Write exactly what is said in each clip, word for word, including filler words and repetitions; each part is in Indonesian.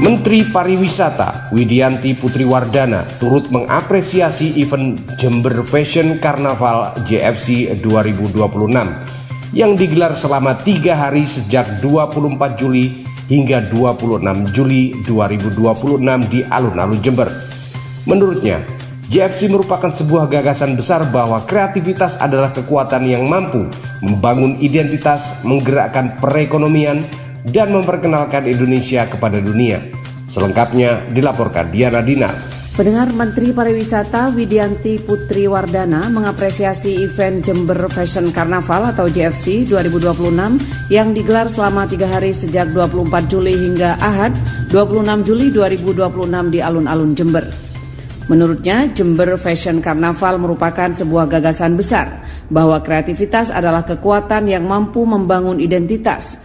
Menteri Pariwisata Widianti Putri Wardana turut mengapresiasi event Jember Fashion Carnaval J F C dua ribu dua puluh enam yang digelar selama tiga hari sejak dua puluh empat Juli hingga dua puluh enam Juli dua ribu dua puluh enam di alun-alun Jember. Menurutnya, J F C merupakan sebuah gagasan besar bahwa kreativitas adalah kekuatan yang mampu membangun identitas, menggerakkan perekonomian, dan memperkenalkan Indonesia kepada dunia. Selengkapnya dilaporkan Diana Dinar. Pendengar, Menteri Pariwisata Widianti Putri Wardana mengapresiasi event Jember Fashion Carnaval atau J F C dua ribu dua puluh enam yang digelar selama tiga hari sejak dua puluh empat Juli hingga Ahad dua puluh enam Juli dua ribu dua puluh enam di alun-alun Jember. Menurutnya, Jember Fashion Carnaval merupakan sebuah gagasan besar bahwa kreativitas adalah kekuatan yang mampu membangun identitas,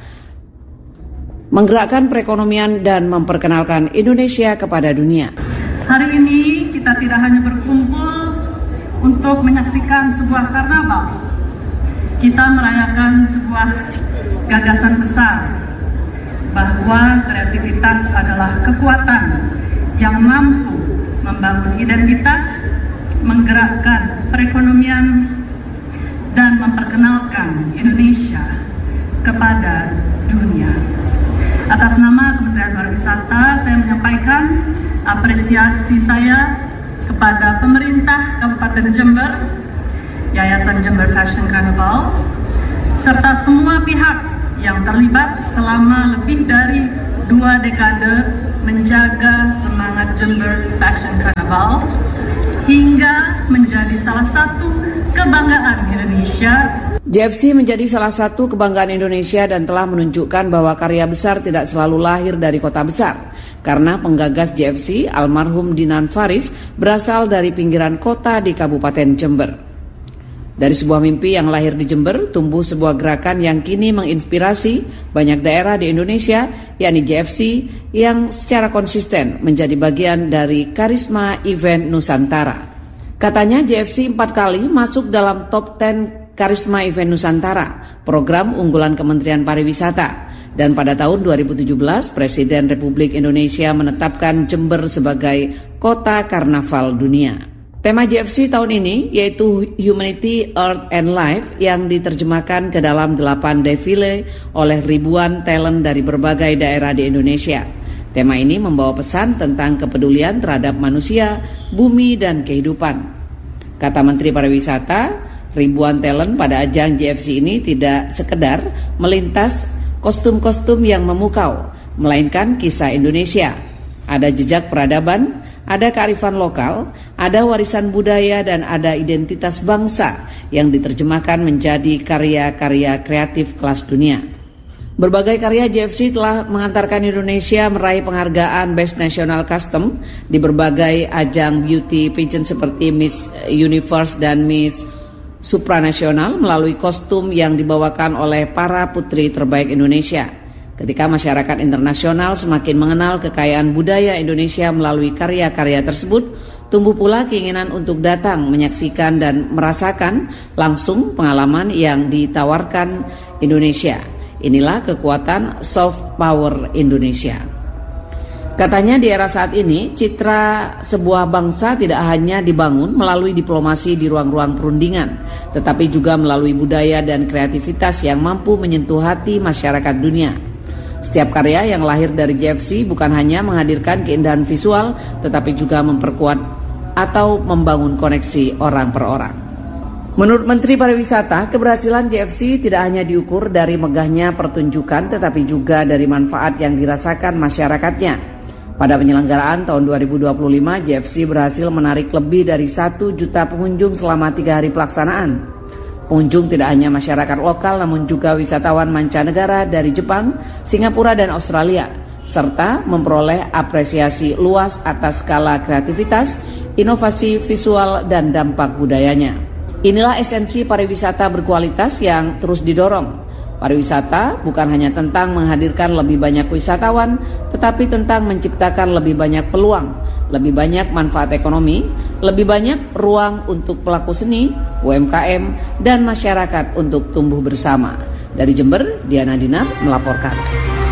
menggerakkan perekonomian, dan memperkenalkan Indonesia kepada dunia. Hari ini kita tidak hanya berkumpul untuk menyaksikan sebuah karnaval. Kita merayakan sebuah gagasan besar bahwa kreativitas adalah kekuatan yang mampu membangun identitas, menggerakkan perekonomian, dan memperkenalkan Indonesia kepada dunia. Atas nama Kementerian Pariwisata, saya menyampaikan apresiasi saya kepada pemerintah Kabupaten Jember, Yayasan Jember Fashion Carnival, serta semua pihak yang terlibat selama lebih dari dua dekade menjaga semangat Jember Fashion Carnival hingga menjadi salah satu kebanggaan Indonesia. J F C menjadi salah satu kebanggaan Indonesia dan telah menunjukkan bahwa karya besar tidak selalu lahir dari kota besar. Karena penggagas J F C, almarhum Dinan Faris, berasal dari pinggiran kota di Kabupaten Jember. Dari sebuah mimpi yang lahir di Jember, tumbuh sebuah gerakan yang kini menginspirasi banyak daerah di Indonesia, yakni J F C, yang secara konsisten menjadi bagian dari karisma event Nusantara. Katanya J F C empat kali masuk dalam top sepuluh Karisma Event Nusantara, program unggulan Kementerian Pariwisata. Dan pada tahun dua ribu tujuh belas, Presiden Republik Indonesia menetapkan Jember sebagai Kota Karnaval Dunia. Tema J F C tahun ini yaitu Humanity, Earth, and Life yang diterjemahkan ke dalam delapan defile oleh ribuan talent dari berbagai daerah di Indonesia. Tema ini membawa pesan tentang kepedulian terhadap manusia, bumi, dan kehidupan. Kata Menteri Pariwisata, ribuan talent pada ajang J F C ini tidak sekedar melintas kostum-kostum yang memukau, melainkan kisah Indonesia. Ada jejak peradaban, ada kearifan lokal, ada warisan budaya, dan ada identitas bangsa yang diterjemahkan menjadi karya-karya kreatif kelas dunia. Berbagai karya J F C telah mengantarkan Indonesia meraih penghargaan Best National Custom di berbagai ajang beauty pageant seperti Miss Universe dan Miss Supranasional melalui kostum yang dibawakan oleh para putri terbaik Indonesia. Ketika masyarakat internasional semakin mengenal kekayaan budaya Indonesia melalui karya-karya tersebut, tumbuh pula keinginan untuk datang menyaksikan dan merasakan langsung pengalaman yang ditawarkan Indonesia. Inilah kekuatan soft power Indonesia. Katanya di era saat ini, citra sebuah bangsa tidak hanya dibangun melalui diplomasi di ruang-ruang perundingan, tetapi juga melalui budaya dan kreativitas yang mampu menyentuh hati masyarakat dunia. Setiap karya yang lahir dari J F C bukan hanya menghadirkan keindahan visual, tetapi juga memperkuat atau membangun koneksi orang per orang. Menurut Menteri Pariwisata, keberhasilan J F C tidak hanya diukur dari megahnya pertunjukan, tetapi juga dari manfaat yang dirasakan masyarakatnya. Pada penyelenggaraan tahun dua ribu dua puluh lima, J F C berhasil menarik lebih dari satu juta pengunjung selama tiga hari pelaksanaan. Pengunjung tidak hanya masyarakat lokal, namun juga wisatawan mancanegara dari Jepang, Singapura, dan Australia, serta memperoleh apresiasi luas atas skala kreativitas, inovasi visual, dan dampak budayanya. Inilah esensi pariwisata berkualitas yang terus didorong. Pariwisata bukan hanya tentang menghadirkan lebih banyak wisatawan, tetapi tentang menciptakan lebih banyak peluang, lebih banyak manfaat ekonomi, lebih banyak ruang untuk pelaku seni, U M K M, dan masyarakat untuk tumbuh bersama. Dari Jember, Diana Dinar melaporkan.